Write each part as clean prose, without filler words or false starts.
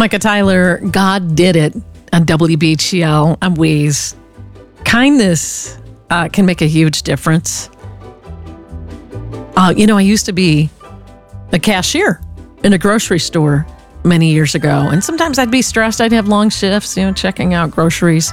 Monica Tyler, God did it on WBGL on Waze. Kindness can make a huge difference. I used to be a cashier in a grocery store many years ago, and sometimes I'd be stressed. I'd have long shifts, checking out groceries.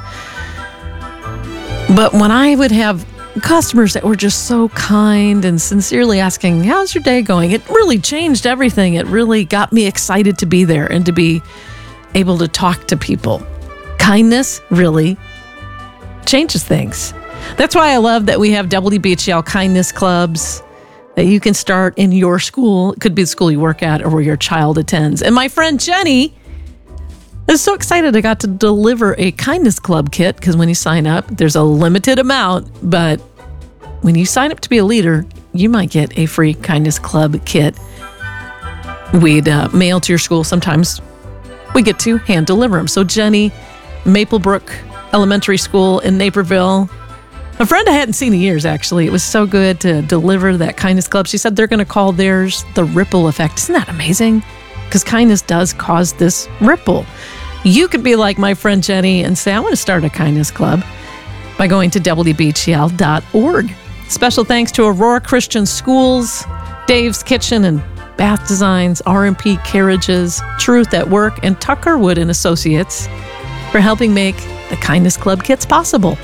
But when I would have customers that were just so kind and sincerely asking, how's your day going? It really changed everything. It really got me excited to be there and to be able to talk to people. Kindness really changes things. That's why I love that we have WBGL kindness clubs that you can start in your school. It could be the school you work at or where your child attends. And my friend Jenny is so excited I got to deliver a kindness club kit, because when you sign up, there's a limited amount, but when you sign up to be a leader, you might get a free kindness club kit. We'd mail to your school. Sometimes we get to hand deliver them. So Jenny, Maplebrook Elementary School in Naperville, a friend I hadn't seen in years, actually. It was so good to deliver that kindness club. She said they're going to call theirs the ripple effect. Isn't that amazing? Because kindness does cause this ripple. You could be like my friend Jenny and say, I want to start a kindness club, by going to WBGL.org. Special thanks to Aurora Christian Schools, Dave's Kitchen and Bath Designs, R&P Carriages, Truth at Work, and Tucker Wood and Associates for helping make the Kindness Club kits possible.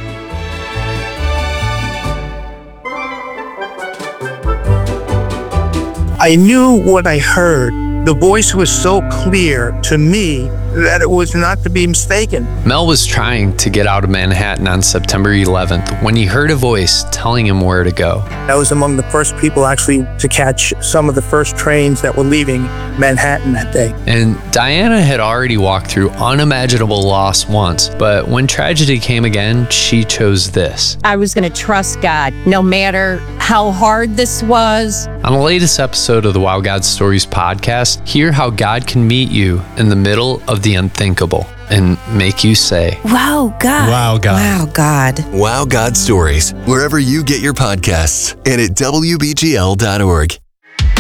I knew what I heard. The voice was so clear to me that it was not to be mistaken. Mel was trying to get out of Manhattan on September 11th when he heard a voice telling him where to go. I was among the first people actually to catch some of the first trains that were leaving Manhattan that day. And Diana had already walked through unimaginable loss once, but when tragedy came again, she chose this. I was going to trust God, no matter how hard this was. On the latest episode of the Wow God Stories podcast, hear how God can meet you in the middle of the unthinkable and make you say, Wow, God. Wow, God. Wow, God. Wow God Stories, wherever you get your podcasts and at WBGL.org.